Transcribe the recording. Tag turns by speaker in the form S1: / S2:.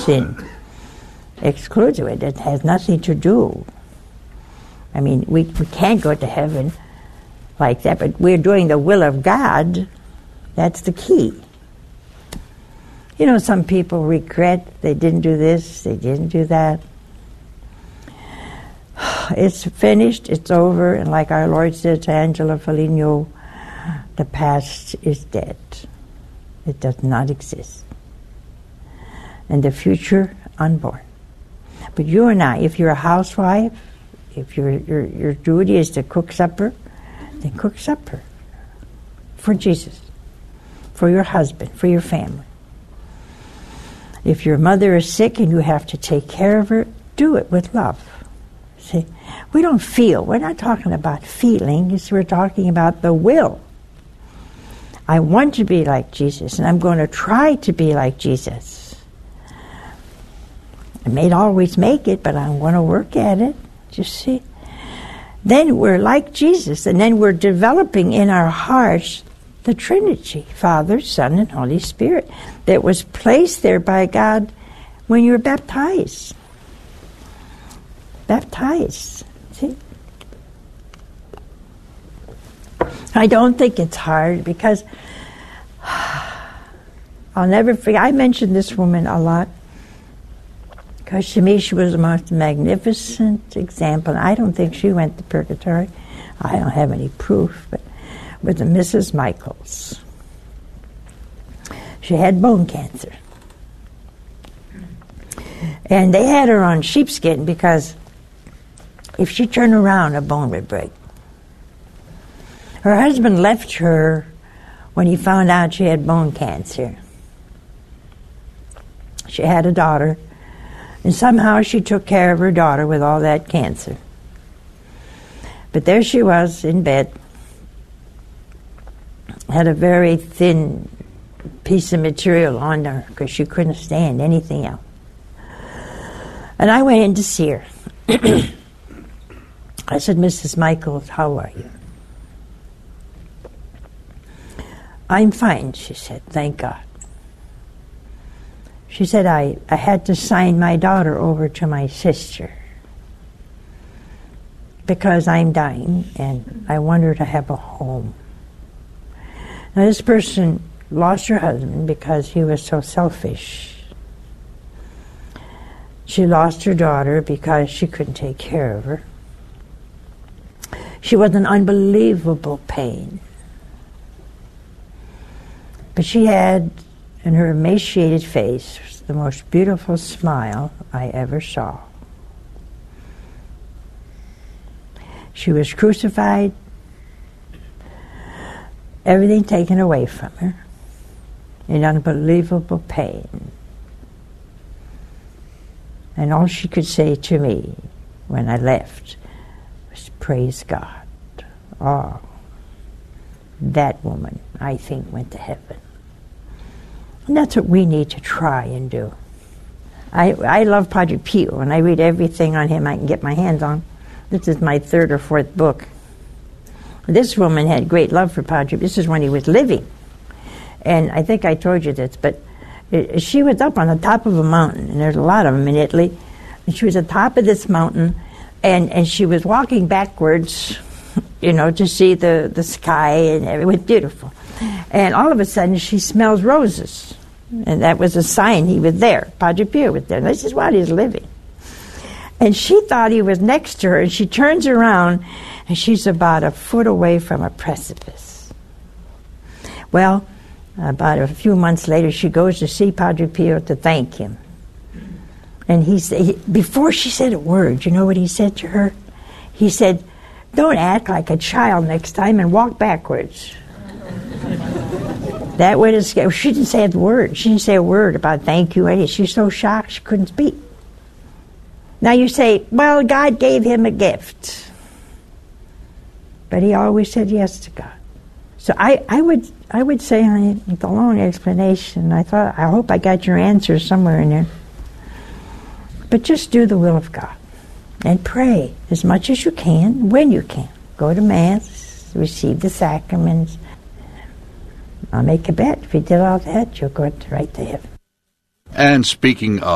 S1: sin excludes it. It has nothing to do. I mean, we can't go to heaven like that, but we're doing the will of God. That's the key. You know, some people regret they didn't do this, they didn't do that. It's finished, it's over, and like our Lord said to Angela Foligno, the past is dead. It does not exist. And the future, unborn. But you and I, if you're a housewife, if your duty is to cook supper, then cook supper for Jesus, for your husband, for your family. If your mother is sick and you have to take care of her, do it with love. See, we don't feel. We're not talking about feelings. We're talking about the will. I want to be like Jesus, and I'm going to try to be like Jesus. I may not always make it, but I'm going to work at it. Just see. Then we're like Jesus, and then we're developing in our hearts the Trinity, Father, Son, and Holy Spirit, that was placed there by God when you were baptized. Baptized. See? I don't think it's hard because I'll never forget. I mentioned this woman a lot because to me she was the most magnificent example. I don't think she went to purgatory. I don't have any proof, but with the Mrs. Michaels. She had bone cancer. And they had her on sheepskin because if she turned around, a bone would break. Her husband left her when he found out she had bone cancer. She had a daughter, and somehow she took care of her daughter with all that cancer. But there she was in bed, had a very thin piece of material on her because she couldn't stand anything else. And I went in to see her. I said, Mrs. Michaels, how are you? I'm fine, she said, thank God. She said, I had to sign my daughter over to my sister because I'm dying and I want her to have a home. Now this person lost her husband because he was so selfish. She lost her daughter because she couldn't take care of her. She was in unbelievable pain. But she had, in her emaciated face, the most beautiful smile I ever saw. She was crucified, everything taken away from her, in unbelievable pain. And all she could say to me when I left was, praise God. Oh, that woman, I think, went to heaven. And that's what we need to try and do. I love Padre Pio, and I read everything on him I can get my hands on. This is my third or fourth book. This woman had great love for Padre. This is when he was living. And I think I told you this, but she was up on the top of a mountain, and there's a lot of them in Italy. And she was at the top of this mountain, and she was walking backwards, you know, to see the sky, and it was beautiful. And all of a sudden, she smells roses. And that was a sign he was there. Padre Pio was there. And this is while he's living. And she thought he was next to her, and she turns around, and she's about a foot away from a precipice. Well, about a few months later, she goes to see Padre Pio to thank him. And before she said a word, you know what he said to her? He said, don't act like a child next time and walk backwards. That would have scared. She didn't say a word. She didn't say a word about thank you. She's so shocked she couldn't speak. Now you say, well, God gave him a gift. But he always said yes to God. So I would say the long explanation, I hope I got your answer somewhere in there. But just do the will of God. And pray as much as you can, when you can. Go to Mass, receive the sacraments. I'll make a bet. If you did all that, you'll go right to heaven.
S2: And speaking of